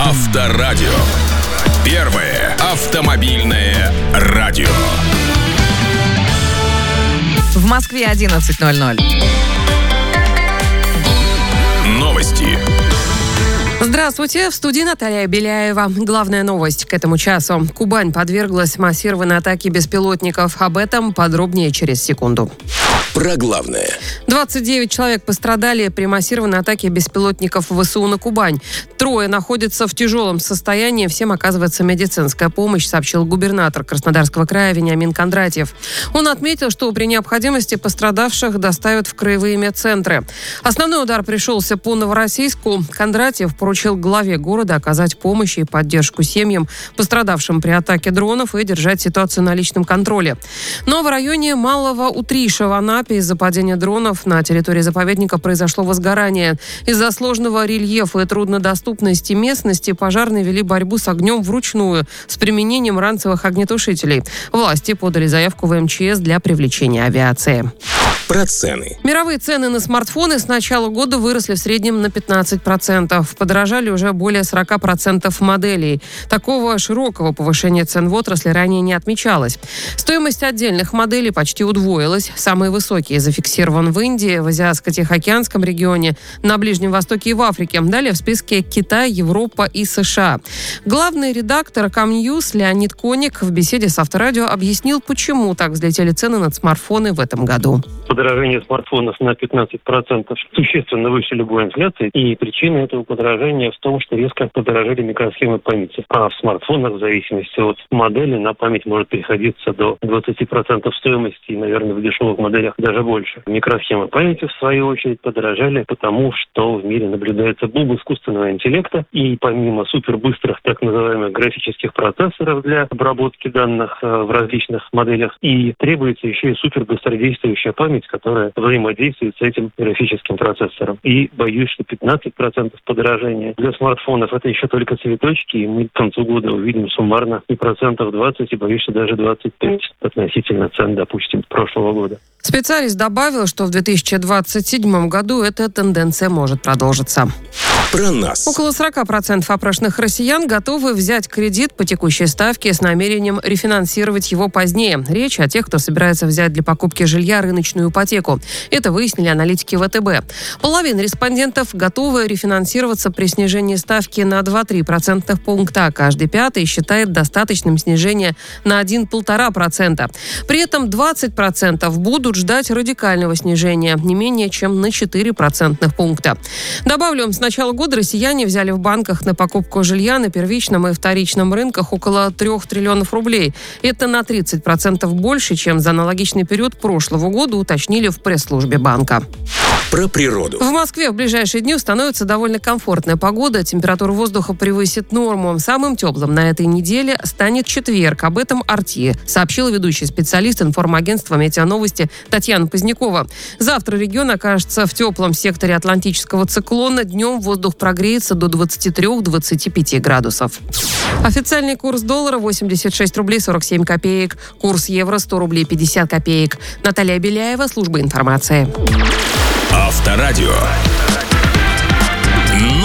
Авторадио. Первое автомобильное радио. В Москве 11:00. Новости. Здравствуйте, в студии Наталья Беляева. Главная новость к этому часу. Кубань подверглась массированной атаке беспилотников. Об этом подробнее через секунду. Про главное. 29 человек пострадали при массированной атаке беспилотников ВСУ на Кубань. 3 находятся в тяжелом состоянии. Всем оказывается медицинская помощь, сообщил губернатор Краснодарского края Вениамин Кондратьев. Он отметил, что при необходимости пострадавших доставят в краевые медцентры. Основной удар пришелся по Новороссийску. Кондратьев поручил главе города оказать помощь и поддержку семьям, пострадавшим при атаке дронов, и держать ситуацию на личном контроле. Но в районе Малого Утриша в Анапе из-за падения дронов на территории заповедника произошло возгорание. Из-за сложного рельефа и труднодоступности местности пожарные вели борьбу с огнем вручную с применением ранцевых огнетушителей. Власти подали заявку в МЧС для привлечения авиации. Про цены. Мировые цены на смартфоны с начала года выросли в среднем на 15%. Подорожали уже более 40% моделей. Такого широкого повышения цен в отрасли ранее не отмечалось. Стоимость отдельных моделей почти удвоилась. Самые высокие зафиксирован в Индии, в Азиатско-Тихоокеанском регионе, на Ближнем Востоке и в Африке. Далее в списке Китай, Европа и США. Главный редактор Камньюз Леонид Коник в беседе с Авторадио объяснил, почему так взлетели цены на смартфоны в этом году. Подорожание смартфонов на 15% существенно выше любой инфляции. И причина этого подорожания в том, что резко подорожали микросхемы памяти. А в смартфонах, в зависимости от модели, на память может приходиться до 20% стоимости. И, наверное, в дешевых моделях даже больше. Микросхемы памяти, в свою очередь, подорожали, потому что в мире наблюдается бум искусственного интеллекта. И помимо супербыстрых так называемых графических процессоров для обработки данных в различных моделях, и требуется еще и супербыстродействующая память, которая взаимодействует с этим графическим процессором. И боюсь, что 15% подорожания для смартфонов — это еще только цветочки, и мы к концу года увидим суммарно и 20%, и боюсь, что даже 25% относительно цен, допустим, прошлого года. Специалист добавил, что в 2027 году эта тенденция может продолжиться. Про нас. Около 40% опрошенных россиян готовы взять кредит по текущей ставке с намерением рефинансировать его позднее. Речь о тех, кто собирается взять для покупки жилья рыночную ипотеку. Это выяснили аналитики ВТБ. Половина респондентов готовы рефинансироваться при снижении ставки на 2-3 процентных пункта, а каждый пятый считает достаточным снижение на 1,5%. При этом 20% будут ждать радикального снижения не менее чем на 4 процентных пункта. Добавлю, с начала года россияне взяли в банках на покупку жилья на первичном и вторичном рынках около 3 триллионов рублей. Это на 30% больше, чем за аналогичный период прошлого года, уточнили в пресс-службе банка. Про природу. В Москве в ближайшие дни установится довольно комфортная погода. Температура воздуха превысит норму. Самым теплым на этой неделе станет четверг. Об этом РТ сообщила ведущий специалист информагентства «Метеоновости» Татьяна Позднякова. Завтра регион окажется в теплом секторе атлантического циклона. Днем воздух прогреется до 23-25 градусов. Официальный курс доллара 86 рублей 47 копеек. Курс евро 100 рублей 50 копеек. Наталья Беляева, служба информации. Авторадио.